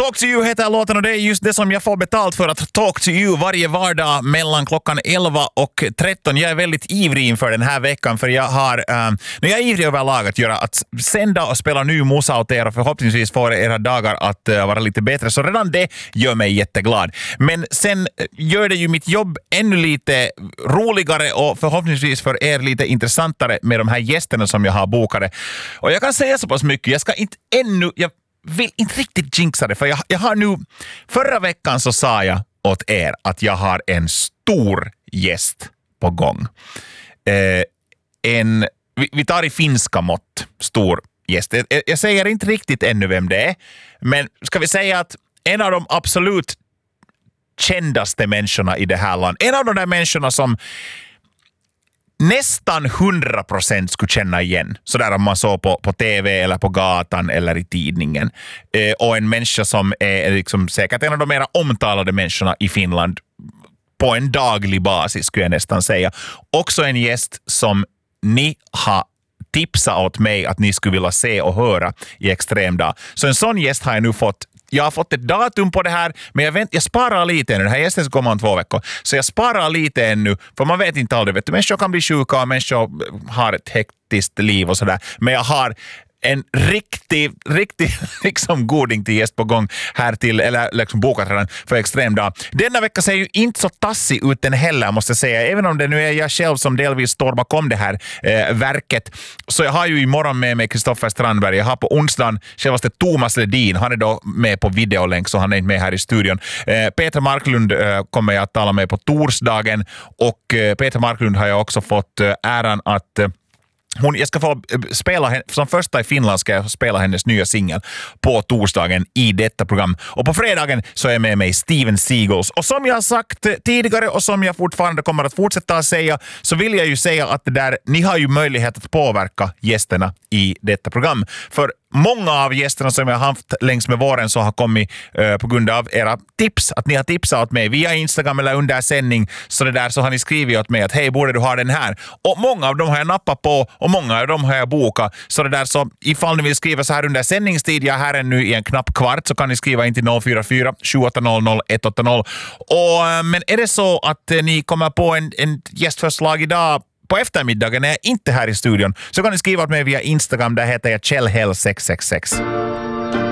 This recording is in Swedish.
Talk to you heter låten och det är just det som jag får betalt för, att talk to you varje vardag mellan klockan 11 och 13. Jag är väldigt ivrig inför den här veckan för jag är ivrig överlag att sända och spela ny musa åt er och förhoppningsvis få era dagar att vara lite bättre. Så redan det gör mig jätteglad. Men sen gör det ju mitt jobb ännu lite roligare och förhoppningsvis för er lite intressantare med de här gästerna som jag har bokade. Och jag kan säga så pass mycket, jag vill inte riktigt jinxa det, för jag har nu, förra veckan så sa jag åt er att jag har en stor gäst på gång. Vi tar i finska mått, stor gäst. Jag säger inte riktigt ännu vem det är, men ska vi säga att en av de absolut kändaste människorna i det här landet, en av de där människorna som nästan 100% skulle känna igen. Sådär om man såg på tv eller på gatan eller i tidningen. Och en människa som är liksom säkert en av de mera omtalade människorna i Finland på en daglig basis, skulle jag nästan säga. Också en gäst som ni har tipsat åt mig att ni skulle vilja se och höra i Extremdag. Så en sån gäst har jag nu fått. Jag har fått ett datum på det här, men jag sparar lite ännu. Den här gästen ska komma om 2 veckor. Så jag sparar lite ännu, för man vet inte aldrig. Människor kan bli sjuka och människor har ett hektiskt liv och sådär. Men jag har en riktig liksom goding till gäst på gång här till, eller liksom bokat redan för Extremdag. Denna vecka ser ju inte så tassig ut den heller, måste jag säga. Även om det nu är jag själv som delvis står bakom det här verket. Så jag har ju imorgon med mig Kristoffer Strandberg. Jag har på onsdagen självaste Thomas Ledin. Han är då med på videolänk, så han är inte med här i studion. Peter Marklund kommer jag att tala med på torsdagen. Och Peter Marklund har jag också fått äran att jag ska få spela, som första i Finland ska jag spela hennes nya singel på torsdagen i detta program. Och på fredagen så är jag med mig Steven Seagulls. Och som jag har sagt tidigare och som jag fortfarande kommer att fortsätta att säga, så vill jag ju säga att ni har ju möjlighet att påverka gästerna i detta program. För många av gästerna som jag har haft längs med våren så har kommit på grund av era tips. Att ni har tipsat åt mig via Instagram eller under sändning. Så har ni skrivit åt mig att hej, borde du ha den här? Och många av dem har jag nappat på och många av dem har jag bokat. Så ifall ni vill skriva så här under sändningstid, jag är här nu i en knapp kvart, så kan ni skriva in till 044 780 180. Men är det så att ni kommer på en gästförslag idag på eftermiddagen när jag inte är här i studion, så kan ni skriva åt mig via Instagram. Där heter jag Kjellhäll666.